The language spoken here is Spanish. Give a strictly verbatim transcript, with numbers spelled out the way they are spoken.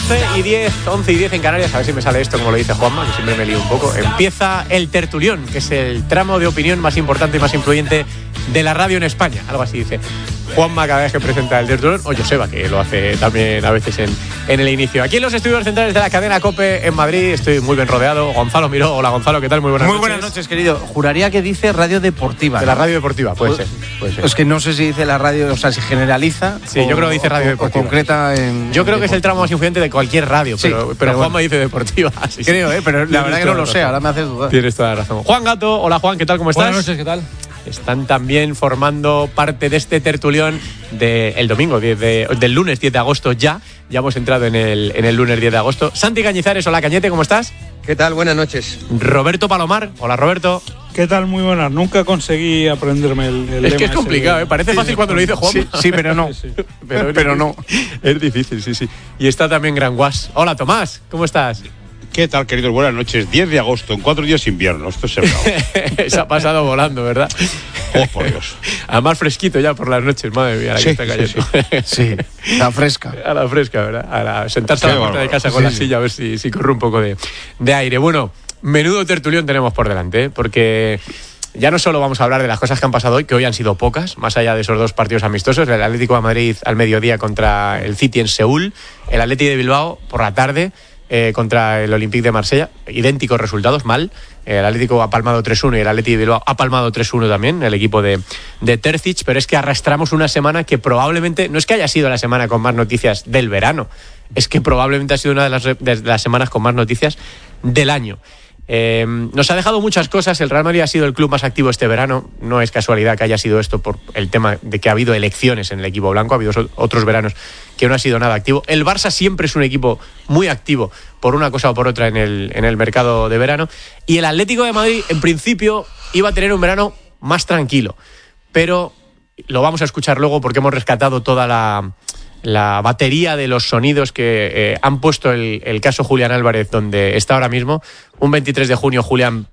once y diez, once y diez en Canarias. A ver si me sale esto como lo dice Juanma, que siempre me lío un poco. Empieza el tertulión, que es el tramo de opinión más importante y más influyente de la radio en España. Algo así dice Juanma cada vez que presenta el tertulión, o Joseba, que lo hace también a veces en, en el inicio. Aquí en los estudios centrales de la cadena COPE en Madrid, estoy muy bien rodeado. Gonzalo Miró. Hola, Gonzalo, ¿qué tal? Muy buenas muy noches. Muy buenas noches, querido. Juraría que dice radio deportiva. De ¿no? la radio deportiva, puede ser. Puede ser. Es que no sé si dice la radio, o sea, si generaliza. Sí, o, yo creo que dice radio o, deportiva. O concreta en. Yo creo en que es el tramo más influyente de cualquier radio, sí, pero, pero, pero Juanma bueno. dice deportiva. Sí, creo, ¿eh? Pero la verdad que no lo razón. sé, ahora me haces dudar. Tienes toda la razón. Juan Gato, hola Juan, ¿qué tal? ¿Cómo estás? Buenas noches, ¿qué tal? Están también formando parte de este tertulión del domingo, diez de, del lunes diez de agosto ya. Ya hemos entrado en el, en el lunes diez de agosto. Santi Cañizares, hola Cañete, ¿cómo estás? ¿Qué tal? Buenas noches. Roberto Palomar, hola Roberto. ¿Qué tal? Muy buenas. Nunca conseguí aprenderme el, el Es lema que es complicado, ese de... ¿eh? Parece sí, fácil cuando lo dice Juan. Sí, sí, pero no. Sí, sí. Pero, pero no. Es difícil, sí, sí. Y está también Gran Guas. Hola Tomás, ¿cómo estás? ¿Qué tal, queridos? Buenas noches. diez de agosto, en cuatro días invierno. Esto es bravo. Se ha pasado volando, ¿verdad? Oh, por Dios. Además fresquito ya por las noches, madre mía, la Sí, que está sí, cayendo. Sí, está fresca. A la fresca, ¿verdad? A la, sentarse Qué a la puerta de bárbaro. casa con Sí, la sí. silla a ver si, si corre un poco de, de aire. Bueno, menudo tertulión tenemos por delante, ¿eh? Porque ya no solo vamos a hablar de las cosas que han pasado hoy, que hoy han sido pocas, más allá de esos dos partidos amistosos, el Atlético de Madrid al mediodía contra el City en Seúl, el Atlético de Bilbao por la tarde eh, contra el Olympique de Marsella, idénticos resultados, mal. El Atlético ha palmado tres uno y el Atlético de Bilbao ha palmado tres uno también, el equipo de, de Terzic, pero es que arrastramos una semana que probablemente, no es que haya sido la semana con más noticias del verano, es que probablemente ha sido una de las, de las semanas con más noticias del año. Eh, nos ha dejado muchas cosas. El Real Madrid ha sido el club más activo este verano. No es casualidad que haya sido esto por el tema de que ha habido elecciones en el equipo blanco. Ha habido otros veranos que no ha sido nada activo. El Barça siempre es un equipo muy activo por una cosa o por otra en el, en el mercado de verano. Y el Atlético de Madrid, en principio, iba a tener un verano más tranquilo. Pero lo vamos a escuchar luego porque hemos rescatado toda la... la batería de los sonidos que eh, han puesto el, el caso Julián Álvarez donde está ahora mismo. Un veintitrés de junio Julián